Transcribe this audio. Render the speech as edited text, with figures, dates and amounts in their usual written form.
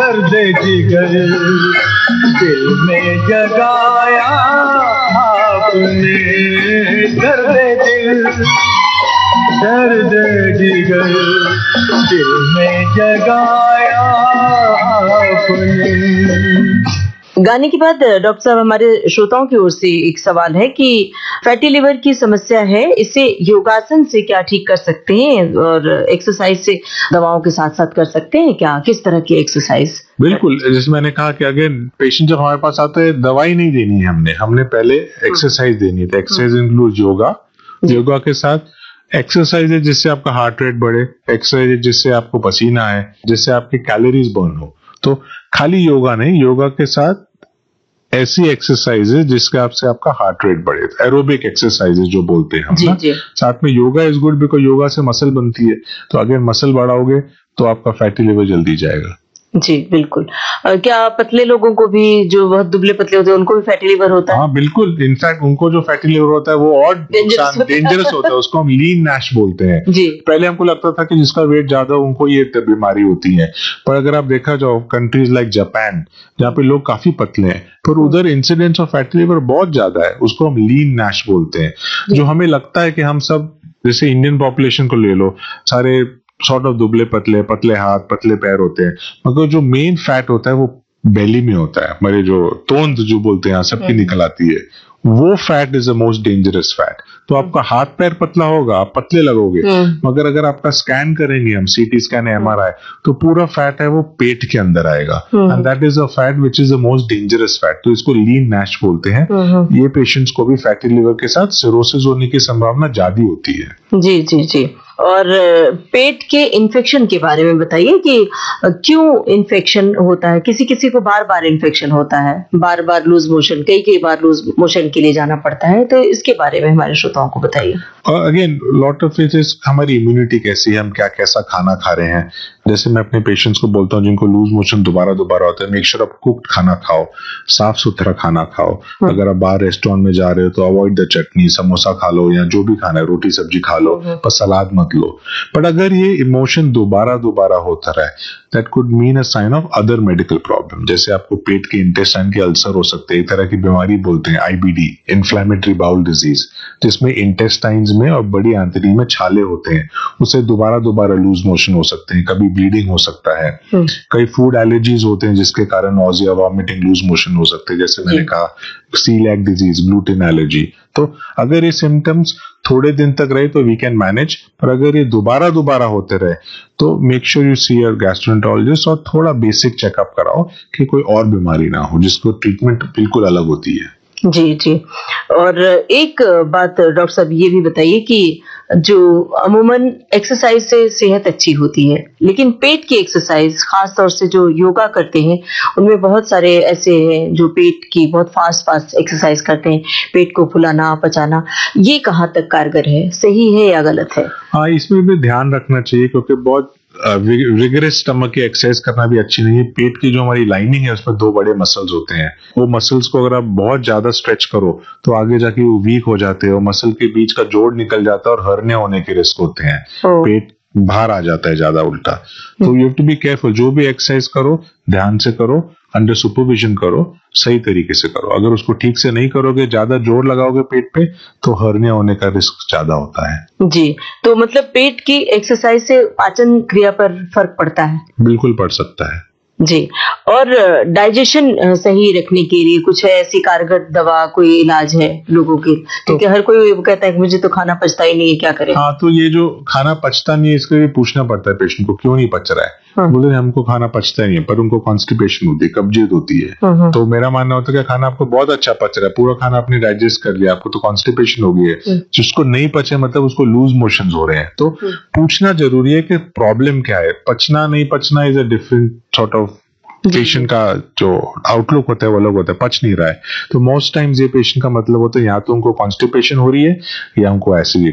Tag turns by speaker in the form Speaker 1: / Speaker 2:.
Speaker 1: दर्द जिगर दिल में जगाया आपने, दर्द दिल, दर्द जिगर दिल में जगाया आपने।
Speaker 2: गाने के बाद डॉक्टर साहब हमारे श्रोताओं की ओर से एक सवाल है कि फैटी लिवर की समस्या है, इसे योगासन से क्या ठीक कर सकते हैं और एक्सरसाइज से दवाओं के साथ साथ कर सकते हैं क्या? किस तरह की एक्सरसाइज?
Speaker 3: बिल्कुल, जैसे मैंने कहा कि अगेन पेशेंट जब हमारे पास आता है दवाई नहीं देनी है, हमने पहले एक्सरसाइज देनी है। तो एक्सरसाइज इंक्लूड योगा के साथ एक्सरसाइज है जिससे आपका हार्ट रेट बढ़े, एक्सरसाइज है जिससे आपको पसीना आए, जिससे आपकी कैलोरीज बर्न हो। तो खाली योगा नहीं, योगा के साथ ऐसी एक्सरसाइजेज जिसके आपसे आपका हार्ट रेट बढ़े, एरोबिक एक्सरसाइजेज जो बोलते हैं हम ना। साथ में yoga is good because yoga से मसल बनती है, तो अगर मसल बढ़ाओगे तो आपका फैटी लिवर जल्दी जाएगा।
Speaker 2: जी बिल्कुल। क्या पतले लोगों को भी, जो बहुत दुबले पतले होते हैं, उनको भी फैटी लिवर होता है?
Speaker 3: हाँ बिल्कुल, इनफैक्ट उनको जो फैटी लिवर होता है वो और डेंजरस होता है, उसको हम लीन नैश बोलते हैं। जी। पहले हमको लगता था कि जिसका वेट ज्यादा उनको ये बीमारी होती है, पर अगर आप देखा जाओ कंट्रीज लाइक जापान जहाँ पे लोग काफी पतले हैं, पर उधर इंसिडेंस ऑफ फैटी लिवर बहुत ज्यादा है, उसको हम लीन नैश बोलते हैं। जो हमें लगता है कि हम सब, जैसे इंडियन पॉपुलेशन को ले लो, सारे सॉर्ट ऑफ दुबले पतले, पतले हाथ पतले पैर होते हैं, मगर जो मेन फैट होता है वो बेली में होता है, हमारे जो तोंद जो बोलते हैं सबकी निकल आती है, वो fat is the most dangerous fat. तो आपका हाथ पैर पतला होगा, आप पतले लगोगे, मगर अगर आपका स्कैन करेंगे हम, सीटी स्कैन एमआरआई, तो पूरा फैट है वो पेट के अंदर आएगा, and that is a fat which is the most dangerous fat. तो इसको लीन नैश बोलते हैं। ये पेशेंट्स को भी फैटी लिवर के साथ सिरोसिस होने की संभावना ज्यादा होती है।
Speaker 2: जी जी जी। और पेट के इन्फेक्शन के बारे में बताइए कि क्यों इन्फेक्शन होता है? किसी किसी को बार बार इन्फेक्शन होता है, बार बार लूज मोशन, कई बार लूज मोशन के लिए जाना पड़ता है, तो इसके बारे में हमारे श्रोताओं को बताइए।
Speaker 3: Again lot of it is हमारी इम्यूनिटी कैसी है, हम क्या कैसा खाना खा रहे हैं। जैसे मैं अपने पेशेंट्स को बोलता हूँ जिनको लूज मोशन दोबारा होता है, मेक श्योर आप कुक्ड खाना खाओ, साफ सुथरा खाना खाओ। अगर आप बाहर रेस्टोरेंट में जा रहे हो तो अवॉइड द चटनी, समोसा खा लो या जो भी खाना है, रोटी सब्जी खा लो, पर सलाद मत लो। बट अगर ये इमोशन दोबारा होता रहा है, that could mean a sign of other medical problem. जैसे आपको पेट के इंटेस्टाइन के अल्सर हो सकते हैं, एक तरह की बीमारी बोलते हैं IBD, इन्फ्लेमेटरी बाउल डिजीज, जिसमें इंटेस्टाइन्स में और बड़ी आंतड़ी में छाले होते हैं, उससे दोबारा लूज मोशन हो सकते हैं, कभी ब्लीडिंग हो सकता है। कई फूड एलर्जीज होते हैं जिसके कारण नॉजिया, वॉमिटिंग, लूज मोशन हो सकते हैं, जैसे मैंने कहा सीलिएक डिजीज, ग्लूटेन एलर्जी। तो अगर ये सिम्टम्स थोड़े दिन तक रहे तो वी कैन मैनेज, पर अगर ये दोबारा होते रहे तो make sure you see your gastroenterologist और थोड़ा बेसिक चेकअप कराओ कि कोई और बीमारी ना हो जिसको ट्रीटमेंट बिल्कुल अलग होती है।
Speaker 2: जी जी। और एक बात डॉक्टर साहब ये भी बताइए कि जो अमूमन एक्सरसाइज से सेहत अच्छी होती है, लेकिन पेट की एक्सरसाइज, खास तौर से जो योगा करते हैं, उनमें बहुत सारे ऐसे हैं जो पेट की बहुत फास्ट एक्सरसाइज करते हैं, पेट को फुलाना, पचाना, ये कहाँ तक कारगर है, सही है या गलत है?
Speaker 3: हाँ, इसमें भी ध्यान रखना चाहिए क्योंकि बहुत रिगरस स्टमक की एक्सरसाइज करना भी अच्छी नहीं है। पेट की जो हमारी लाइनिंग है उसमें 2 बड़े मसल्स होते हैं, वो मसल्स को अगर आप बहुत ज्यादा स्ट्रेच करो तो आगे जाके वो वीक हो जाते हैं और मसल के बीच का जोड़ निकल जाता है और हर्निया होने के रिस्क होते हैं, पेट बाहर आ जाता है ज्यादा उल्टा। तो you have to be careful, जो भी एक्सरसाइज करो ध्यान से करो, अंडर सुपरविजन करो, सही तरीके से करो। अगर उसको ठीक से नहीं करोगे, ज्यादा जोर लगाओगे पेट पे, तो हर्निया होने का रिस्क ज्यादा होता है।
Speaker 2: जी, तो मतलब पेट की एक्सरसाइज से पाचन क्रिया पर फर्क पड़ता है?
Speaker 3: बिल्कुल पड़ सकता है
Speaker 2: जी। और डाइजेशन सही रखने के लिए कुछ है ऐसी कारगर दवा, कोई इलाज है लोगों के? क्योंकि हर कोई कहता है कि मुझे तो खाना पचता ही नहीं है, क्या करें?
Speaker 3: हाँ, तो ये जो खाना पचता नहीं है इसके लिए पूछना पड़ता है पेशेंट को क्यों नहीं पच रहा है। बोले हमको खाना पचता नहीं है, पर उनको कॉन्स्टिपेशन होती है, कब्जियत होती है। तो मेरा मानना होता है कि खाना आपको बहुत अच्छा पच रहा है, पूरा खाना आपने डाइजेस्ट कर लिया, आपको तो कॉन्स्टिपेशन हो गई है। जिसको नहीं पचे मतलब उसको लूज मोशंस हो रहे हैं। तो पूछना जरूरी है कि प्रॉब्लम क्या है। पचना नहीं पचना is a different sort of, patient का जो आउटलुक होता है वो अलग होता है, पच नहीं रहा है। तो मोस्ट टाइम्स ये पेशेंट का मतलब होता है या तो उनको कॉन्स्टिपेशन हो रही है या उनको एसिडिटी